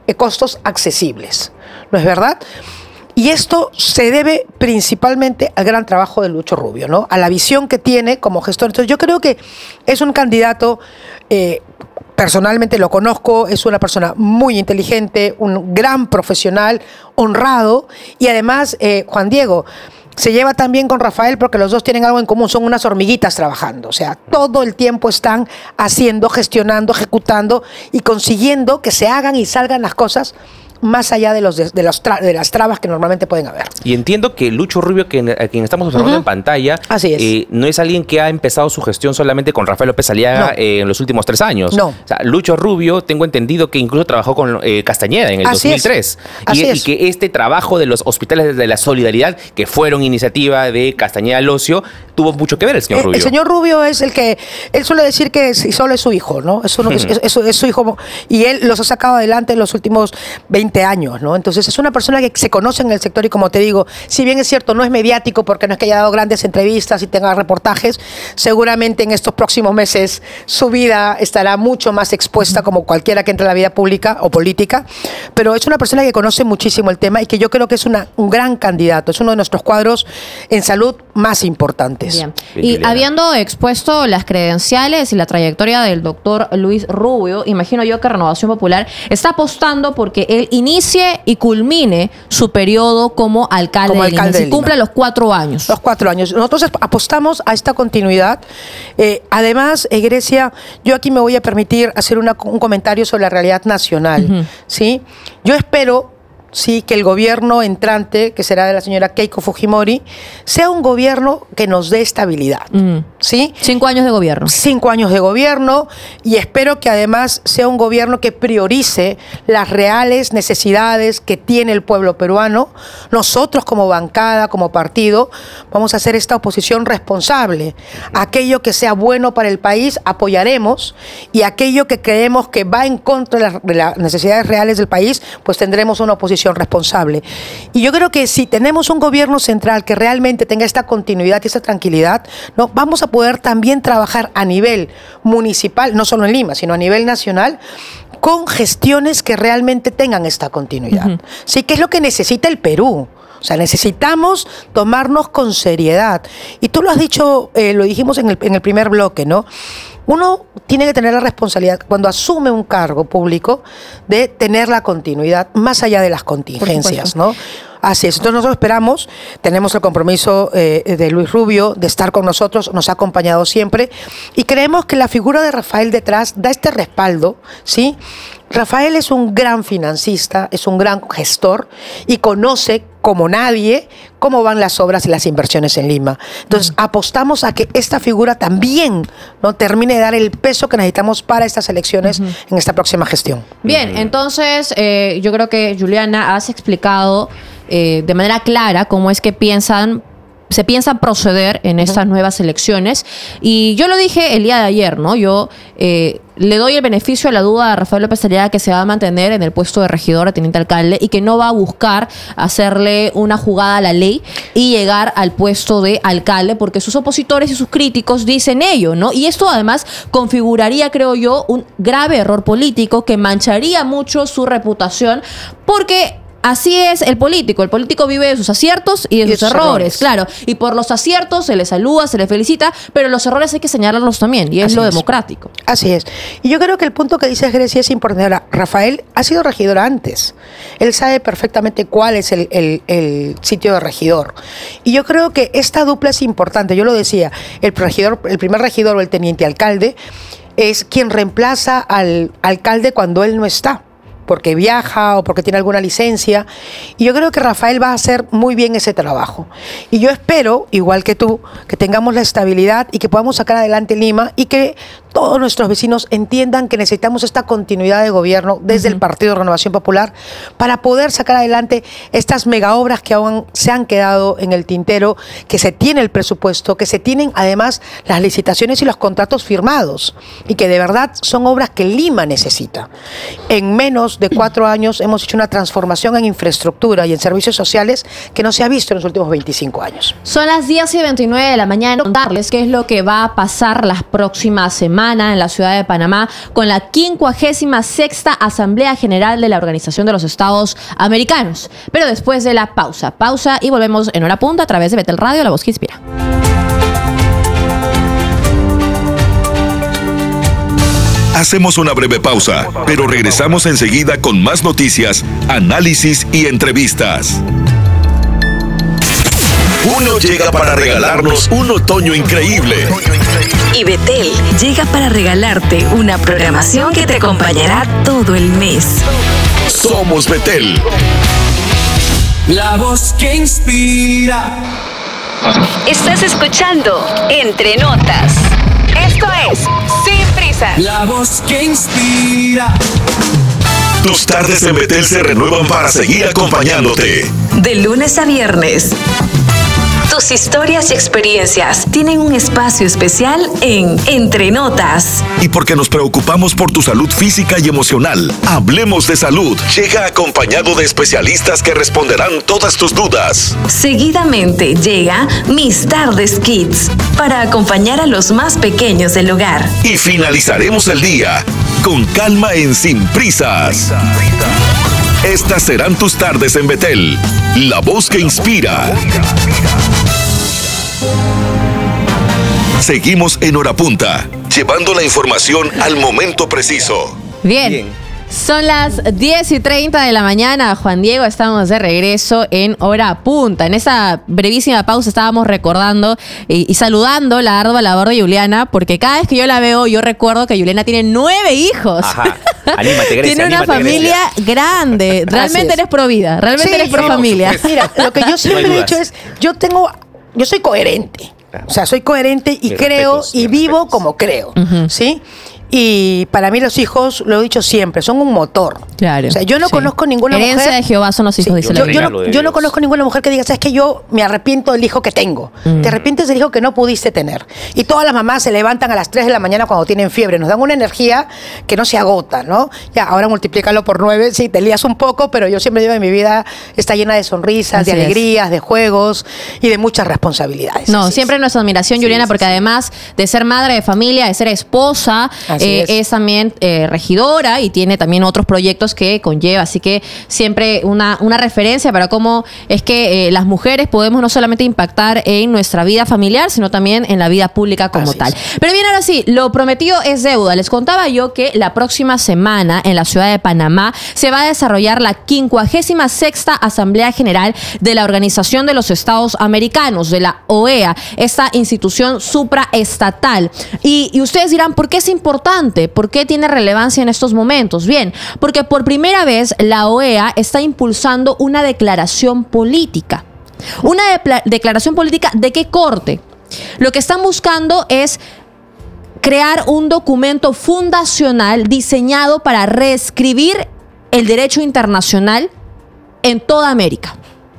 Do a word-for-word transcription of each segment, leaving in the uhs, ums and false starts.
eh, costos accesibles, ¿no es verdad? Y esto se debe principalmente al gran trabajo de Lucho Rubio, ¿no? A la visión que tiene como gestor. Entonces yo creo que es un candidato, eh, personalmente lo conozco, es una persona muy inteligente, un gran profesional, honrado, y además, eh, Juan Diego, se lleva tan bien con Rafael porque los dos tienen algo en común, son unas hormiguitas trabajando, o sea, todo el tiempo están haciendo, gestionando, ejecutando y consiguiendo que se hagan y salgan las cosas más allá de, los de, de, los tra de las trabas que normalmente pueden haber. Y entiendo que Lucho Rubio, que, a quien estamos observando uh-huh. en pantalla, Así es. Eh, no es alguien que ha empezado su gestión solamente con Rafael López Aliaga no. eh, en los últimos tres años. No. O sea, Lucho Rubio, tengo entendido que incluso trabajó con eh, Castañeda en el Así dos mil tres. Es. Así y, es. y que este trabajo de los hospitales de la solidaridad, que fueron iniciativa de Castañeda Locio, tuvo mucho que ver el señor el, Rubio. El señor Rubio es el que, él suele decir que si solo es su hijo, ¿no? Es, uno, es, es, es, es su hijo, y él los ha sacado adelante en los últimos veinte años, ¿no? Entonces es una persona que se conoce en el sector y, como te digo, si bien es cierto, no es mediático porque no es que haya dado grandes entrevistas y tenga reportajes, seguramente en estos próximos meses su vida estará mucho más expuesta como cualquiera que entre a la vida pública o política, pero es una persona que conoce muchísimo el tema y que yo creo que es una, un gran candidato, es uno de nuestros cuadros en salud más importantes. Bien. Y habiendo expuesto las credenciales y la trayectoria del doctor Luis Rubio, imagino yo que Renovación Popular está apostando porque él inicie y culmine su periodo como alcalde, como de Lima, si cumple los cuatro años. Los cuatro años. Nosotros apostamos a esta continuidad. Eh, además, eh, Grecia, yo aquí me voy a permitir hacer una, un comentario sobre la realidad nacional. Uh-huh. ¿Sí? Yo espero sí, que el gobierno entrante, que será de la señora Keiko Fujimori, sea un gobierno que nos dé estabilidad. Mm. ¿Sí? Cinco años de gobierno. Cinco años de gobierno, y espero que además sea un gobierno que priorice las reales necesidades que tiene el pueblo peruano. Nosotros como bancada, como partido, vamos a hacer esta oposición responsable. Aquello que sea bueno para el país, apoyaremos, y aquello que creemos que va en contra de las, de las necesidades reales del país, pues tendremos una oposición responsable. Y yo creo que si tenemos un gobierno central que realmente tenga esta continuidad y esta tranquilidad, ¿no? Vamos a poder también trabajar a nivel municipal, no solo en Lima, sino a nivel nacional, con gestiones que realmente tengan esta continuidad. Uh-huh. Sí, que es lo que necesita el Perú. O sea, necesitamos tomarnos con seriedad. Y tú lo has dicho, eh, lo dijimos en el, en el primer bloque, ¿no? Uno tiene que tener la responsabilidad, cuando asume un cargo público, de tener la continuidad más allá de las contingencias, ¿no? Así es. Entonces nosotros esperamos, tenemos el compromiso eh, de Luis Rubio de estar con nosotros, nos ha acompañado siempre, y creemos que la figura de Rafael detrás da este respaldo, ¿sí? Rafael es un gran financista, es un gran gestor y conoce como nadie cómo van las obras y las inversiones en Lima. Entonces, mm. apostamos a que esta figura también, ¿no?, termine de dar el peso que necesitamos para estas elecciones, mm-hmm, en esta próxima gestión. Bien, entonces eh, yo creo que, Juliana, has explicado eh, de manera clara cómo es que piensan se piensa proceder en estas uh-huh. nuevas elecciones. Y yo lo dije el día de ayer, ¿no? Yo eh, le doy el beneficio a la duda a Rafael López Aliaga, que se va a mantener en el puesto de regidor, de teniente alcalde, y que no va a buscar hacerle una jugada a la ley y llegar al puesto de alcalde, porque sus opositores y sus críticos dicen ello, ¿no? Y esto además configuraría, creo yo, un grave error político que mancharía mucho su reputación, porque así es el político. El político vive de sus aciertos y de, y sus, de sus errores, errores, claro. Y por los aciertos se le saluda, se le felicita, pero los errores hay que señalarlos también, y es así lo es. democrático. Así es. Y yo creo que el punto que dices, Grecia, es importante. Ahora, Rafael ha sido regidor antes. Él sabe perfectamente cuál es el, el, el sitio de regidor. Y yo creo que esta dupla es importante. Yo lo decía, el, regidor, el primer regidor o el teniente alcalde es quien reemplaza al alcalde cuando él no está, porque viaja o porque tiene alguna licencia. Y yo creo que Rafael va a hacer muy bien ese trabajo. Y yo espero, igual que tú, que tengamos la estabilidad y que podamos sacar adelante Lima, y que todos nuestros vecinos entiendan que necesitamos esta continuidad de gobierno desde uh-huh. el Partido de Renovación Popular para poder sacar adelante estas megaobras que aún se han quedado en el tintero, que se tiene el presupuesto, que se tienen además las licitaciones y los contratos firmados, y que de verdad son obras que Lima necesita. En menos de cuatro años hemos hecho una transformación en infraestructura y en servicios sociales que no se ha visto en los últimos veinticinco años. Son las diez y veintinueve de la mañana. Contarles qué es lo que va a pasar las próximas semanas. semana en la ciudad de Panamá con la quincuagésima sexta Asamblea General de la Organización de los Estados Americanos. Pero después de la pausa. Pausa y volvemos en Hora Punta a través de Betel Radio, la voz que inspira. Hacemos una breve pausa, pero regresamos enseguida con más noticias, análisis y entrevistas. Uno llega para regalarnos un otoño increíble. Y Betel llega para regalarte una programación que te acompañará todo el mes. Somos Betel. La voz que inspira. Estás escuchando Entre Notas. Esto es Sin Prisas. La voz que inspira. Tus tardes en Betel se renuevan para seguir acompañándote. De lunes a viernes. Tus historias y experiencias tienen un espacio especial en Entre Notas. Y porque nos preocupamos por tu salud física y emocional, Hablemos de Salud llega acompañado de especialistas que responderán todas tus dudas. Seguidamente llega Mis Tardes Kids para acompañar a los más pequeños del hogar. Y finalizaremos el día con calma en Sin Prisas. Estas serán tus tardes en Betel, la voz que inspira. Seguimos en Hora Punta, llevando la información al momento preciso. Bien. Bien. Son las diez y treinta de la mañana, Juan Diego, estamos de regreso en Hora Punta. En esa brevísima pausa estábamos recordando y, y saludando la ardua labor de Juliana, porque cada vez que yo la veo, yo recuerdo que Juliana tiene nueve hijos. Ajá. Anímate, Grecia. Tiene una anímate, familia Grecia. grande. Realmente eres pro vida, realmente Sí, eres pro sí, familia. por supuesto. Mira, lo que yo siempre No hay he dicho dudas. es, yo tengo, yo soy coherente. O sea, soy coherente y Mis creo respetos, y mis vivo respetos. como creo, Ujú. ¿sí? Y para mí los hijos, lo he dicho siempre, son un motor. Claro. O sea, yo no Sí. conozco ninguna Herencia mujer... de Jehová son los hijos, Sí, dice yo, la yo Biblia. no, Regalo de yo no Dios. conozco ninguna mujer que diga, sabes que yo me arrepiento del hijo que tengo. Mm. Te arrepientes del hijo que no pudiste tener. Y todas las mamás se levantan a las tres de la mañana cuando tienen fiebre. Nos dan una energía que no se agota, ¿no? Ya, ahora multiplícalo por nueve. Sí, te lías un poco, pero yo siempre digo que mi vida está llena de sonrisas, Así de es. alegrías, de juegos y de muchas responsabilidades. No, Así siempre es. nuestra admiración, Sí, Juliana, sí, porque sí. además de ser madre de familia, de ser esposa, Así eh, es. es. también eh, regidora y tiene también otros proyectos que conlleva. Así que siempre una, una referencia para cómo es que eh, las mujeres podemos no solamente impactar en nuestra vida familiar, sino también en la vida pública como Así tal. es. Pero bien, ahora sí, lo prometido es deuda. Les contaba yo que la próxima semana en la ciudad de Panamá se va a desarrollar la quincuagésima sexta Asamblea General de la Organización de los Estados Americanos, de la O E A, esta institución supraestatal. Y, y ustedes dirán, ¿por qué es importante? ¿Por qué tiene relevancia en estos momentos? Bien, porque por primera vez la O E A está impulsando una declaración política. ¿Una de- declaración política de qué corte? Lo que están buscando es crear un documento fundacional diseñado para reescribir el derecho internacional en toda América.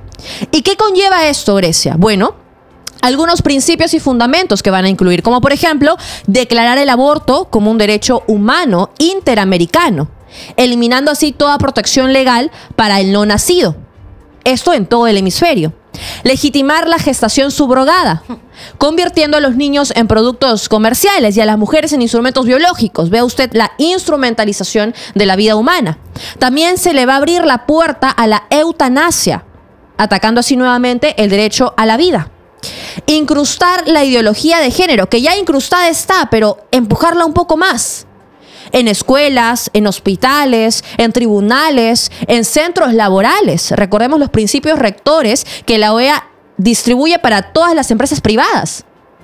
¿Y qué conlleva esto, Grecia? Bueno, algunos principios y fundamentos que van a incluir, como por ejemplo, declarar el aborto como un derecho humano interamericano, eliminando así toda protección legal para el no nacido. Esto en todo el hemisferio. Legitimar la gestación subrogada, convirtiendo a los niños en productos comerciales y a las mujeres en instrumentos biológicos. Vea usted la instrumentalización de la vida humana. También se le va a abrir la puerta a la eutanasia, atacando así nuevamente el derecho a la vida. Incrustar la ideología de género, que ya incrustada está, pero empujarla un poco más. En escuelas, en hospitales, en tribunales, en centros laborales. Recordemos los principios rectores que la O E A distribuye para todas las empresas privadas.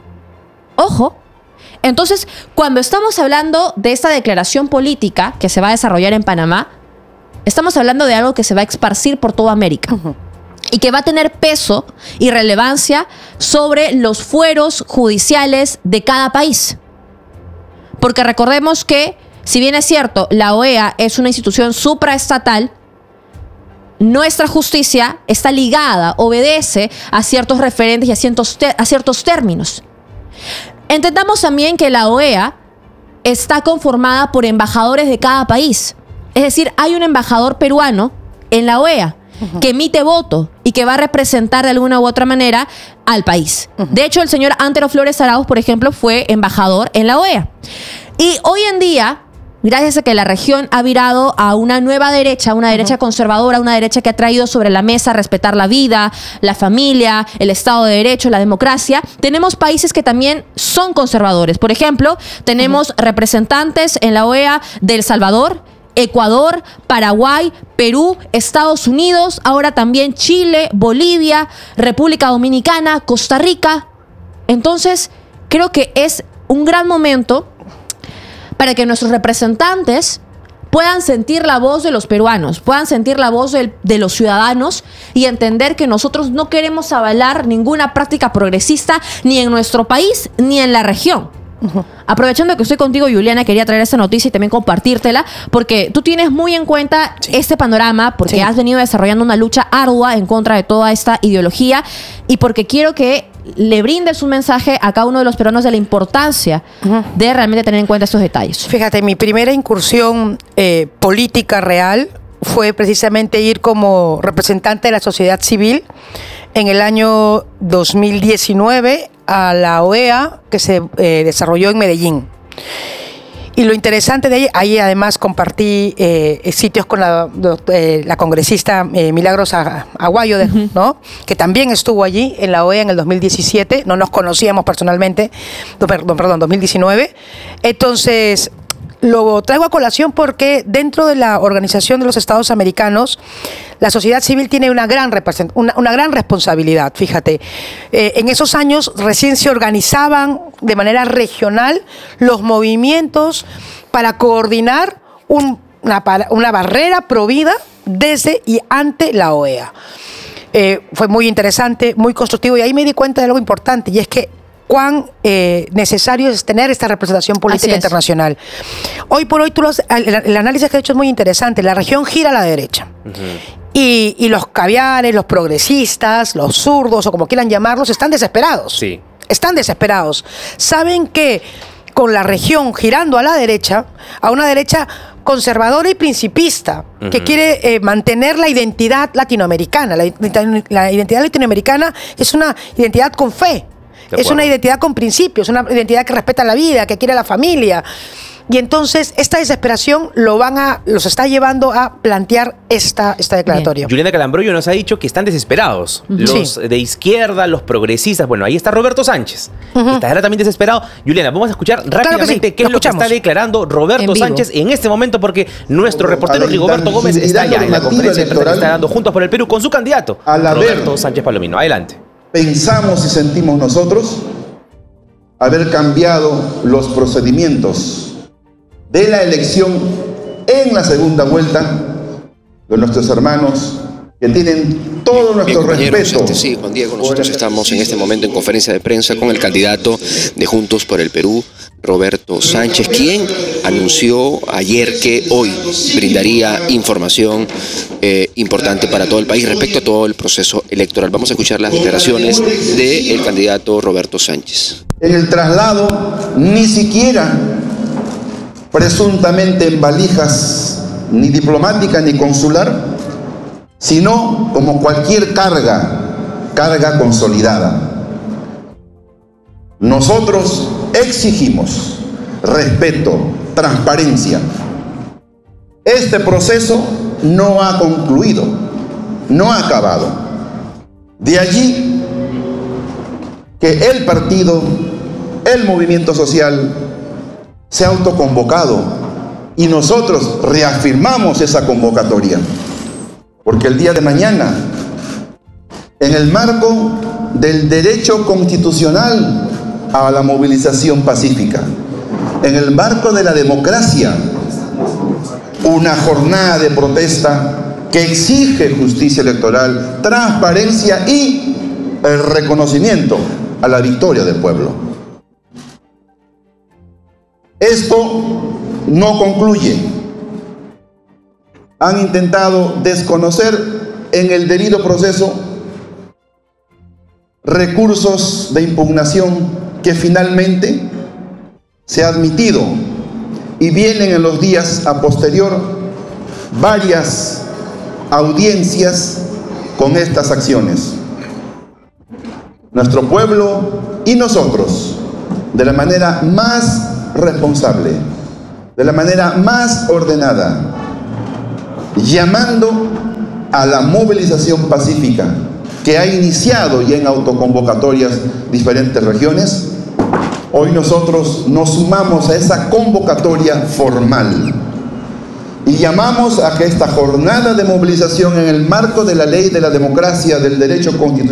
Ojo. Entonces, cuando estamos hablando de esta declaración política que se va a desarrollar en Panamá, estamos hablando de algo que se va a esparcir por toda América. Uh-huh. Y que va a tener peso y relevancia sobre los fueros judiciales de cada país. Porque recordemos que, si bien es cierto, la O E A es una institución supraestatal, nuestra justicia está ligada, obedece a ciertos referentes y a ciertos, te- a ciertos términos. Entendamos también que la O E A está conformada por embajadores de cada país. Es decir, hay un embajador peruano en la O E A uh-huh. que emite voto y que va a representar de alguna u otra manera al país. Uh-huh. De hecho, el señor Antero Flores Arauz, por ejemplo, fue embajador en la O E A. Y hoy en día, gracias a que la región ha virado a una nueva derecha, una derecha uh-huh. conservadora, una derecha que ha traído sobre la mesa respetar la vida, la familia, el Estado de Derecho, la democracia, tenemos países que también son conservadores. Por ejemplo, tenemos uh-huh. representantes en la O E A de El Salvador, Ecuador, Paraguay, Perú, Estados Unidos, ahora también Chile, Bolivia, República Dominicana, Costa Rica. Entonces, creo que es un gran momento para que nuestros representantes puedan sentir la voz de los peruanos, puedan sentir la voz de, de los ciudadanos y entender que nosotros no queremos avalar ninguna práctica progresista ni en nuestro país ni en la región. Uh-huh. Aprovechando que estoy contigo, Juliana, quería traer esta noticia y también compartírtela, porque tú tienes muy en cuenta sí. este panorama, porque sí. has venido desarrollando una lucha ardua en contra de toda esta ideología y porque quiero que le brindes un mensaje a cada uno de los peruanos de la importancia uh-huh. de realmente tener en cuenta estos detalles. Fíjate, mi primera incursión eh, política real fue precisamente ir como representante de la sociedad civil en el año dos mil diecinueve a la O E A que se eh, desarrolló en Medellín. Y lo interesante de ahí, ahí además compartí eh, sitios con la, eh, la congresista eh, Milagros Aguayo, de, uh-huh. ¿no? que también estuvo allí en la O E A en el dos mil diecisiete, no nos conocíamos personalmente, perdón, perdón, dos mil diecinueve. Entonces, lo traigo a colación porque dentro de la Organización de los Estados Americanos, la sociedad civil tiene una gran, una, una gran responsabilidad, fíjate. Eh, en esos años recién se organizaban de manera regional los movimientos para coordinar un, una, una barrera provida desde y ante la O E A. Eh, fue muy interesante, muy constructivo, y ahí me di cuenta de algo importante, y es que cuán eh, necesario es tener esta representación política internacional. Hoy por hoy, tú los, el, el análisis que he hecho es muy interesante. La región gira a la derecha. Uh-huh. y, y los caviares, los progresistas, los zurdos, o como quieran llamarlos, están desesperados. Sí. Están desesperados. Saben que con la región girando a la derecha, a una derecha conservadora y principista, uh-huh. que quiere eh, mantener la identidad latinoamericana. La, la identidad latinoamericana es una identidad con fe. Es una identidad con principios, una identidad que respeta la vida, que quiere a la familia. Y entonces esta desesperación lo van a, los está llevando a plantear esta, esta declaratoria. Bien. Juliana Calambroyo nos ha dicho que están desesperados. Uh-huh. Los sí. de izquierda, los progresistas. Bueno, ahí está Roberto Sánchez. Uh-huh. Estará también desesperado. Juliana, vamos a escuchar rápidamente claro sí. qué es lo que está declarando Roberto en Sánchez en este momento, porque nuestro reportero Rigoberto Gómez está ya en la conferencia de prensa que está dando Juntos por el Perú con su candidato, Roberto Sánchez Palomino. Adelante. Pensamos y sentimos nosotros haber cambiado los procedimientos de la elección en la segunda vuelta de nuestros hermanos que tienen todo nuestro Bien, respeto. Este, sí, Juan Diego, nosotros estamos en este momento en conferencia de prensa con el candidato de Juntos por el Perú, Roberto Sánchez, quien anunció ayer que hoy brindaría información eh, importante para todo el país respecto a todo el proceso electoral. Vamos a escuchar las declaraciones del candidato Roberto Sánchez. En el traslado, ni siquiera presuntamente en valijas, ni diplomática ni consular, sino como cualquier carga, carga consolidada. Nosotros exigimos respeto, transparencia. Este proceso no ha concluido, no ha acabado. De allí que el partido, el movimiento social, se ha autoconvocado y nosotros reafirmamos esa convocatoria. Porque el día de mañana, en el marco del derecho constitucional a la movilización pacífica, en el marco de la democracia, una jornada de protesta que exige justicia electoral, transparencia y el reconocimiento a la victoria del pueblo. Esto no concluye. Han intentado desconocer en el debido proceso recursos de impugnación que finalmente se ha admitido, y vienen en los días a posterior varias audiencias con estas acciones. Nuestro pueblo y nosotros, de la manera más responsable, de la manera más ordenada, llamando a la movilización pacífica que ha iniciado ya en autoconvocatorias diferentes regiones. Hoy nosotros nos sumamos a esa convocatoria formal y llamamos a que esta jornada de movilización en el marco de la ley de la democracia, del derecho constitucional,